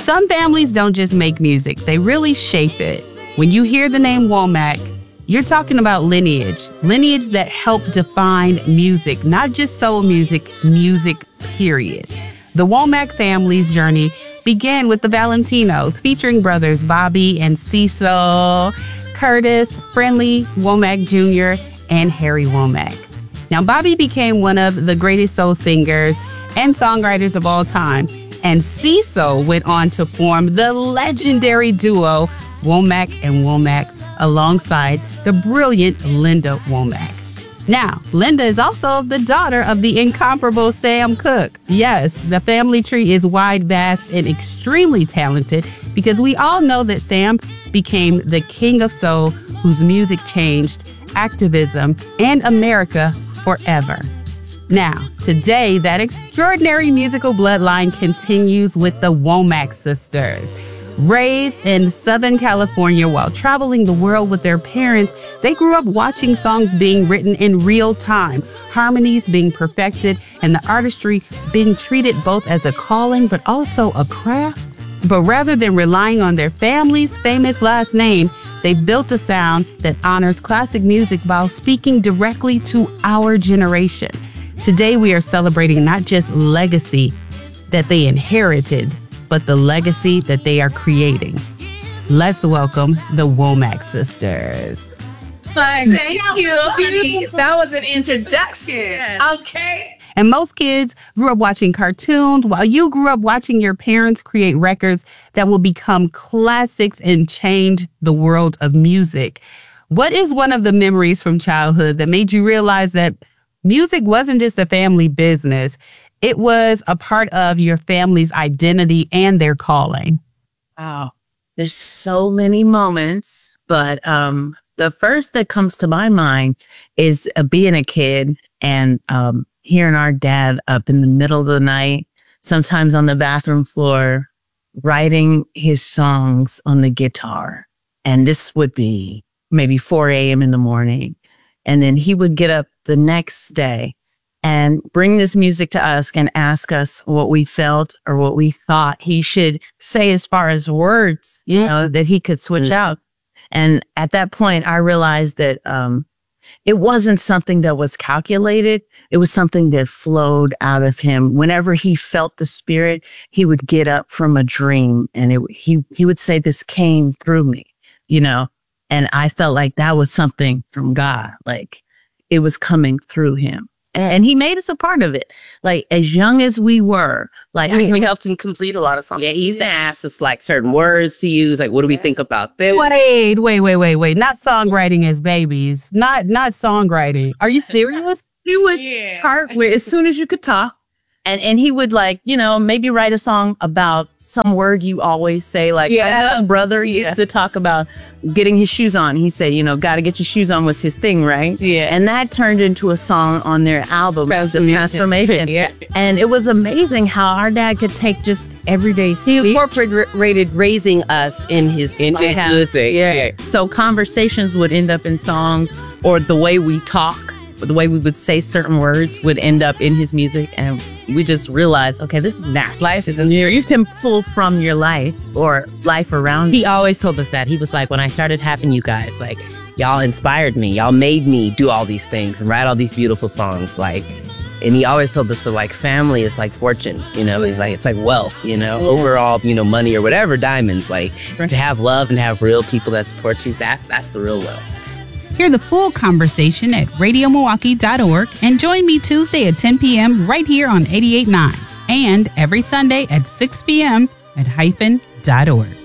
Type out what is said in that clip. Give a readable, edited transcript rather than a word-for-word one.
Some families don't just make music, they really shape it. When you hear the name Womack, you're talking about lineage that helped define music, not just soul music, music, period. The Womack family's journey began with the Valentinos, featuring brothers Bobby and Cecil, Curtis, Friendly Womack Jr., and Harry Womack. Now, Bobby became one of the greatest soul singers and songwriters of all time, and Cecil went on to form the legendary duo Womack and Womack alongside the brilliant Linda Womack. Now, Linda is also the daughter of the incomparable Sam Cooke. Yes, the family tree is wide, vast, and extremely talented because we all know that Sam became the king of soul whose music changed activism and America forever. Now, today, that extraordinary musical bloodline continues with the Womack sisters. Raised in Southern California while traveling the world with their parents, they grew up watching songs being written in real time, harmonies being perfected, and the artistry being treated both as a calling but also a craft. But rather than relying on their family's famous last name, they built a sound that honors classic music while speaking directly to our generation. Today, we are celebrating not just legacy that they inherited, but the legacy that they are creating. Let's welcome the Womack sisters. Thank you, honey. That was an introduction. Okay. And most kids grew up watching cartoons while you grew up watching your parents create records that will become classics and change the world of music. What is one of the memories from childhood that made you realize that music wasn't just a family business? It was a part of your family's identity and their calling. Wow. There's so many moments, but the first that comes to my mind is being a kid and hearing our dad up in the middle of the night, sometimes on the bathroom floor, writing his songs on the guitar. And this would be maybe 4 a.m. in the morning. And then he would get up the next day and bring this music to us and ask us what we felt or what we thought he should say as far as words, you know, that he could switch out. And at that point, I realized that it wasn't something that was calculated. It was something that flowed out of him. Whenever he felt the spirit, he would get up from a dream and he would say, "This came through me," you know, and I felt like that was something from God. Like it was coming through him. And he made us a part of it. Like, as young as we were, like, we helped him complete a lot of songs. Yeah, he used to ask us, like, certain words to use. Like, what do we think about this? Wait. Not songwriting as babies. Not songwriting. Are you serious? He would start with, as soon as you could talk. And he would, like, you know, maybe write a song about some word you always say. Like, my brother used to talk about getting his shoes on. He said, you know, got to get your shoes on was his thing, right? Yeah. And that turned into a song on their album, Transformation. Yeah. And it was amazing how our dad could take just everyday speech. He incorporated raising us in his music. Yeah. So conversations would end up in songs, or the way we talk, the way we would say certain words would end up in his music. And we just realized, okay, this is not life. You can pull from your life or life around you. He always told us that. He was like, when I started having you guys, like, y'all inspired me. Y'all made me do all these things and write all these beautiful songs. Like, and he always told us that, like, family is like fortune, you know, it's like wealth, you know, overall, you know, money or whatever, diamonds, like to have love and have real people that support you, that's the real wealth. Hear the full conversation at radiomilwaukee.org and join me Tuesday at 10 p.m. right here on 88.9 and every Sunday at 6 p.m. at hyphen.org.